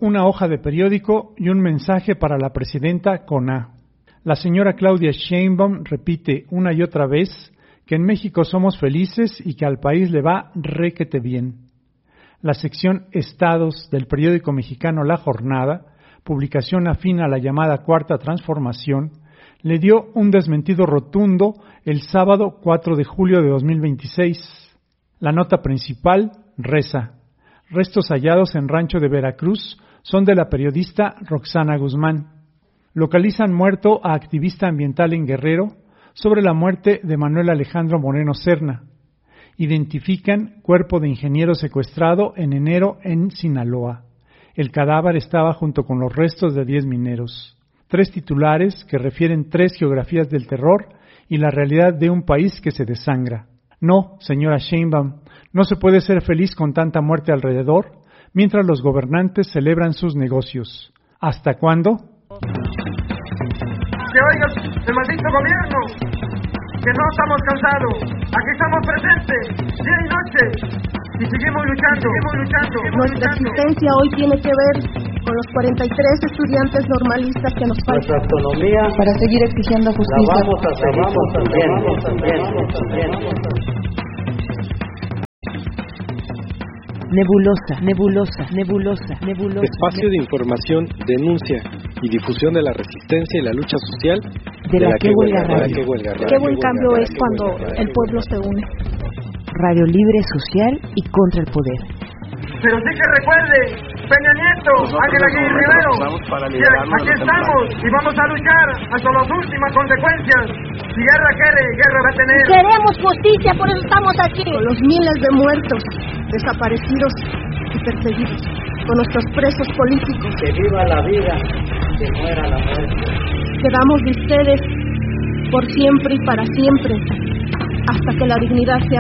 una hoja de periódico y un mensaje para la presidenta con A. La señora Claudia Sheinbaum repite una y otra vez que en México somos felices y que al país le va requete bien. La sección Estados del periódico mexicano La Jornada, publicación afín a la llamada Cuarta Transformación, le dio un desmentido rotundo el sábado 4 de julio de 2026. La nota principal reza: restos hallados en rancho de Veracruz son de la periodista Roxana Guzmán. Localizan muerto a activista ambiental en Guerrero sobre la muerte de Manuel Alejandro Moreno Serna. Identifican cuerpo de ingeniero secuestrado en enero en Sinaloa. El cadáver estaba junto con los restos de 10 mineros. 3 titulares que refieren 3 geografías del terror y la realidad de un país que se desangra. No, señora Sheinbaum, no se puede ser feliz con tanta muerte alrededor mientras los gobernantes celebran sus negocios. ¿Hasta cuándo? Que oiga el maldito gobierno, que no estamos cansados, aquí estamos presentes, día y noche, y seguimos luchando. Nuestra existencia hoy tiene que ver con los 43 estudiantes normalistas que nos faltan. Nuestra autonomía, para seguir exigiendo justicia. La vamos a seguir construyendo. Nebulosa. Espacio de información, denuncia y difusión de la resistencia y la lucha social de la que huelga radio. Qué buen cambio es cuando el pueblo se une. Radio libre, social y contra el poder. Pero sí que recuerde, Peña Nieto, Ángel Aguirre Rivero, aquí estamos y vamos a luchar hasta las últimas consecuencias. Si guerra quiere, guerra va a tener. Queremos justicia, por eso estamos aquí. Con los miles de muertos, desaparecidos y perseguidos, con nuestros presos políticos. Que viva la vida, que muera la muerte. Quedamos de ustedes por siempre y para siempre, hasta que la dignidad sea